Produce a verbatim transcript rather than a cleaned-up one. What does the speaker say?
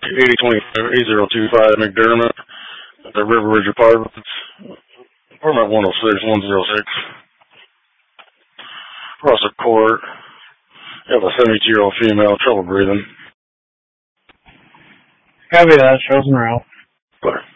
eighty twenty-five, eight zero two five McDermott at the River Ridge Apartments. Apartment one oh six, one oh six. Russell Court. You have a seventy-two-year-old female, trouble breathing. Copy that. Shows and Ralph. Clear.